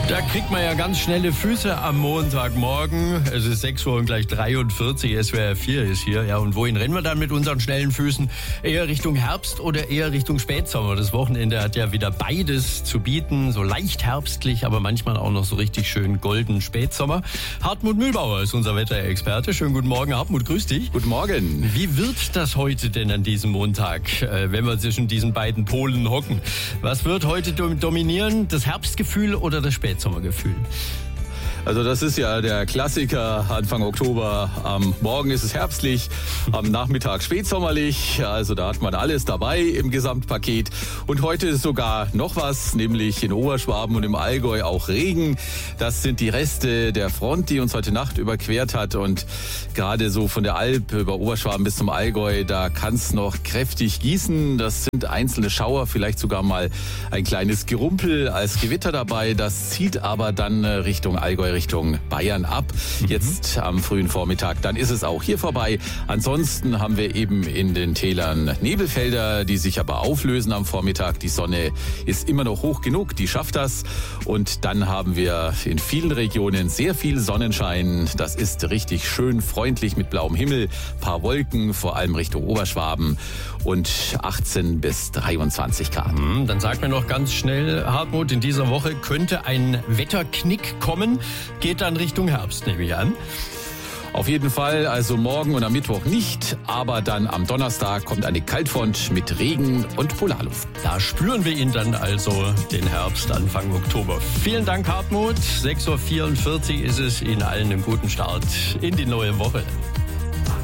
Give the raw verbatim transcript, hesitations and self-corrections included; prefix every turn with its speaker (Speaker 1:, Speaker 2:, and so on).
Speaker 1: Da kriegt man ja ganz schnelle Füße am Montagmorgen. Es ist sechs Uhr und gleich dreiundvierzig, S W R vier ist hier. Ja, und wohin rennen wir dann mit unseren schnellen Füßen? Eher Richtung Herbst oder eher Richtung Spätsommer? Das Wochenende hat ja wieder beides zu bieten. So leicht herbstlich, aber manchmal auch noch so richtig schön golden Spätsommer. Hartmut Mühlbauer ist unser Wetterexperte. Schönen guten Morgen, Hartmut, grüß dich.
Speaker 2: Guten Morgen.
Speaker 1: Wie wird das heute denn an diesem Montag, wenn wir zwischen diesen beiden Polen hocken? Was wird heute dominieren? Das Herbstgefühl oder das Spätsommergefühl?
Speaker 2: Also das ist ja der Klassiker Anfang Oktober. Am Morgen ist es herbstlich, am Nachmittag spätsommerlich. Also da hat man alles dabei im Gesamtpaket. Und heute ist sogar noch was, nämlich in Oberschwaben und im Allgäu auch Regen. Das sind die Reste der Front, die uns heute Nacht überquert hat. Und gerade so von der Alp über Oberschwaben bis zum Allgäu, da kann es noch kräftig gießen. Das sind einzelne Schauer, vielleicht sogar mal ein kleines Gerumpel als Gewitter dabei. Das zieht aber dann Richtung Allgäu, Richtung Bayern ab. Jetzt am frühen Vormittag, dann ist es auch hier vorbei. Ansonsten haben wir eben in den Tälern Nebelfelder, die sich aber auflösen am Vormittag. Die Sonne ist immer noch hoch genug, die schafft das. Und dann haben wir in vielen Regionen sehr viel Sonnenschein. Das ist richtig schön freundlich mit blauem Himmel, paar Wolken, vor allem Richtung Oberschwaben und achtzehn bis dreiundzwanzig Grad.
Speaker 1: Dann sag mir noch ganz schnell, Hartmut, in dieser Woche könnte ein Wetterknick kommen. Geht dann Richtung Herbst, nehme ich an.
Speaker 2: Auf jeden Fall, also morgen und am Mittwoch nicht, aber dann am Donnerstag kommt eine Kaltfront mit Regen und Polarluft.
Speaker 1: Da spüren wir ihn dann also, den Herbst Anfang Oktober. Vielen Dank, Hartmut. sechs Uhr vierundvierzig ist es. Ihnen allen einen guten Start in die neue Woche.